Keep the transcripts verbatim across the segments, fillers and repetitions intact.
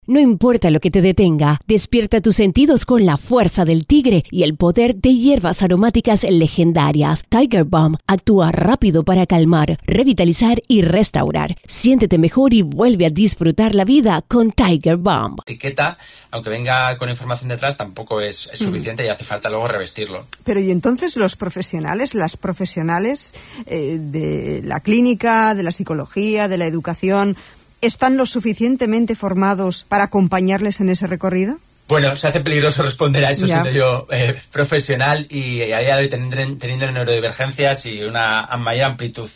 No importa lo que te detenga, despierta tus sentidos con la fuerza del tigre y el poder de hierbas aromáticas legendarias. Tiger Balm actúa rápido para calmar, revitalizar y restaurar. Siéntete mejor y vuelve a disfrutar la vida con Tiger Balm. Etiqueta, aunque venga con información detrás, tampoco es, es suficiente mm. y hace falta luego revestirlo. Pero y entonces los profesionales, las profesionales eh, de la clínica, de la psicología, de la educación, ¿están lo suficientemente formados para acompañarles en ese recorrido? Bueno, se hace peligroso responder a eso ya. Siendo yo eh, profesional y a día de hoy teniendo, teniendo neurodivergencias y una mayor amplitud.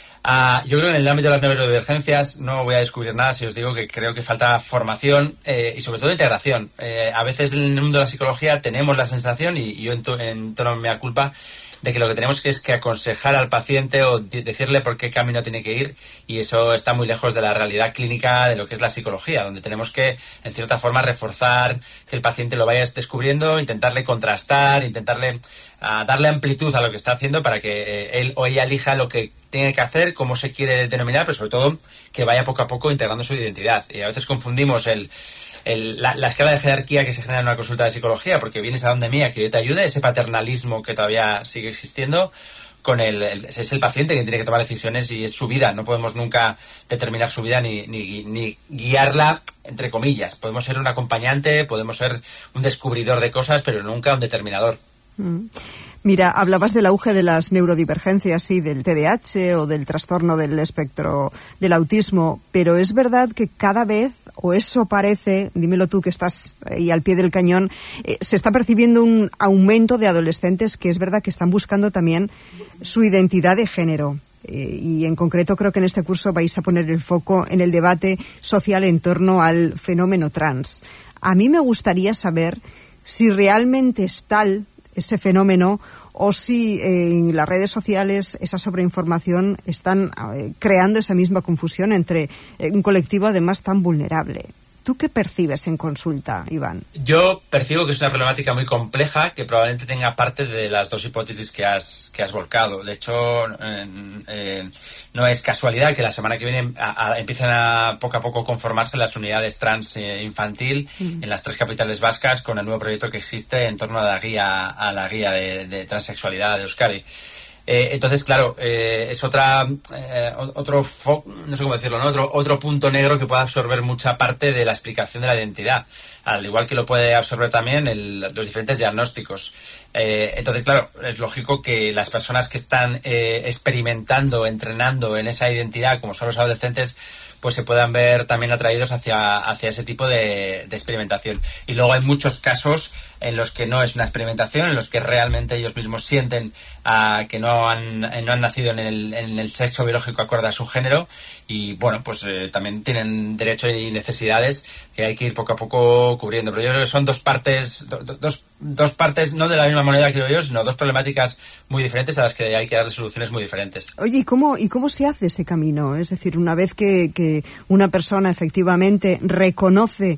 Uh, yo creo que en el ámbito de las neurodivergencias no voy a descubrir nada si os digo que creo que falta formación eh, y sobre todo integración. Eh, a veces en el mundo de la psicología tenemos la sensación, y, y yo en, to, en tono mea culpa, de que lo que tenemos que es que aconsejar al paciente o d- decirle por qué camino tiene que ir, y eso está muy lejos de la realidad clínica de lo que es la psicología, donde tenemos que, en cierta forma, reforzar que el paciente lo vaya descubriendo, intentarle contrastar, intentarle uh, darle amplitud a lo que está haciendo para que eh, él o ella elija lo que tiene que hacer, cómo se quiere denominar, pero sobre todo que vaya poco a poco integrando su identidad. Y a veces confundimos el El, la, la escala de jerarquía que se genera en una consulta de psicología, porque vienes a donde mía que yo te ayude, ese paternalismo que todavía sigue existiendo, con el, el es el paciente que tiene que tomar decisiones y es su vida. No podemos nunca determinar su vida ni, ni, ni guiarla, entre comillas. Podemos ser un acompañante, podemos ser un descubridor de cosas, pero nunca un determinador. Mm. Mira, hablabas del auge de las neurodivergencias, sí, del T D A H o del trastorno del espectro del autismo, pero es verdad que cada vez, o eso parece, dímelo tú que estás ahí al pie del cañón, eh, se está percibiendo un aumento de adolescentes que es verdad que están buscando también su identidad de género. Eh, y en concreto creo que en este curso vais a poner el foco en el debate social en torno al fenómeno trans. A mí me gustaría saber si realmente es tal ese fenómeno o si eh, en las redes sociales esa sobreinformación están eh, creando esa misma confusión entre eh, un colectivo además tan vulnerable. ¿Tú qué percibes en consulta, Iván? Yo percibo que es una problemática muy compleja que probablemente tenga parte de las dos hipótesis que has que has volcado. De hecho, eh, eh, no es casualidad que la semana que viene a, a, empiecen a poco a poco conformarse las unidades trans eh, infantil mm. en las tres capitales vascas con el nuevo proyecto que existe en torno a la guía a la guía de, de transexualidad de Euskadi. Eh, entonces, claro, eh, es otra eh, otro fo- no sé cómo decirlo, ¿no? Otro otro punto negro que puede absorber mucha parte de la explicación de la identidad, al igual que lo puede absorber también el, los diferentes diagnósticos. Eh, entonces, claro, es lógico que las personas que están eh, experimentando, entrenando en esa identidad, como son los adolescentes, pues se puedan ver también atraídos hacia hacia ese tipo de, de experimentación. Y luego hay muchos casos en los que no es una experimentación, en los que realmente ellos mismos sienten uh, que no han no han nacido en el, en el sexo biológico acorde a su género, y bueno, pues eh, también tienen derechos y necesidades que hay que ir poco a poco cubriendo. Pero yo creo que son dos partes, do, dos, dos partes no de la misma moneda, creo yo, sino dos problemáticas muy diferentes a las que hay que darle soluciones muy diferentes. Oye, ¿y cómo, y cómo se hace ese camino? Es decir, una vez que, que una persona efectivamente reconoce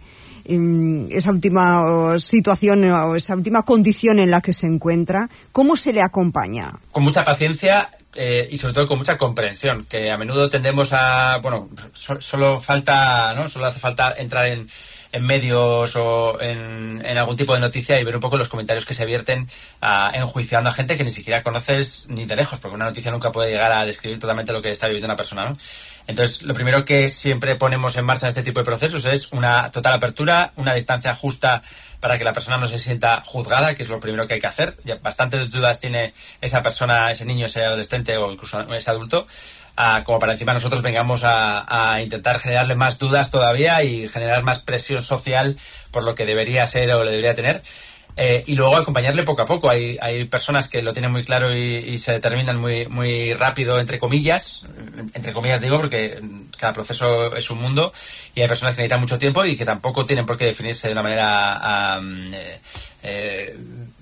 eh, esa última situación o esa última condición en la que se encuentra, ¿cómo se le acompaña? Con mucha paciencia eh, y sobre todo con mucha comprensión, que a menudo tendemos a, bueno, so, solo falta, ¿no? Solo hace falta entrar en en medios o en, en algún tipo de noticia y ver un poco los comentarios que se vierten uh, enjuiciando a gente que ni siquiera conoces ni de lejos, porque una noticia nunca puede llegar a describir totalmente lo que está viviendo una persona, ¿no? Entonces, lo primero que siempre ponemos en marcha en este tipo de procesos es una total apertura, una distancia justa para que la persona no se sienta juzgada, que es lo primero que hay que hacer. Ya bastantes dudas tiene esa persona, ese niño, ese adolescente o incluso ese adulto, Uh, como para encima nosotros vengamos a, a intentar generarle más dudas todavía y generar más presión social por lo que debería ser o le debería tener. Eh, y luego acompañarle poco a poco. Hay, hay personas que lo tienen muy claro y, y se determinan muy, muy rápido, entre comillas. Entre comillas digo porque cada proceso es un mundo, y hay personas que necesitan mucho tiempo y que tampoco tienen por qué definirse de una manera um, eh, eh,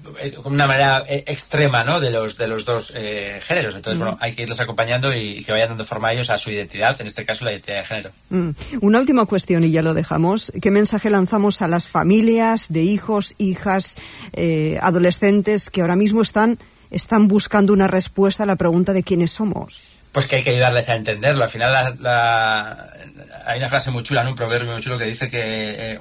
una manera extrema, ¿no? de los de los dos eh, géneros. Entonces, mm. bueno, hay que irles acompañando y, y que vayan dando forma a ellos a su identidad, en este caso la identidad de género. Mm. Una última cuestión y ya lo dejamos. ¿Qué mensaje lanzamos a las familias de hijos, hijas, eh, adolescentes que ahora mismo están están buscando una respuesta a la pregunta de quiénes somos? Pues que hay que ayudarles a entenderlo. Al final la, la, hay una frase muy chula, ¿no? Un proverbio muy chulo que dice que eh,